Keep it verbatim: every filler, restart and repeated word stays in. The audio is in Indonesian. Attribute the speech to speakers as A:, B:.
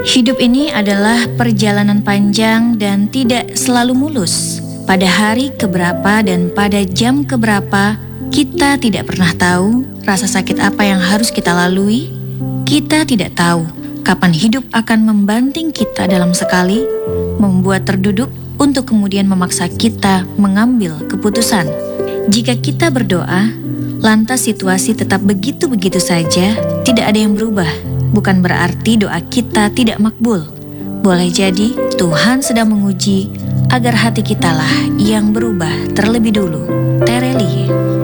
A: Hidup ini adalah perjalanan panjang dan tidak selalu mulus. Pada hari keberapa dan pada jam keberapa, kita tidak pernah tahu rasa sakit apa yang harus kita lalui. Kita tidak tahu kapan hidup akan membanting kita dalam sekali, membuat terduduk untuk kemudian memaksa kita mengambil keputusan. Jika kita berdoa, lantas situasi tetap begitu-begitu saja, tidak ada yang berubah. Bukan berarti doa kita tidak makbul. Boleh jadi Tuhan sedang menguji agar hati kitalah yang berubah terlebih dulu. Terelie.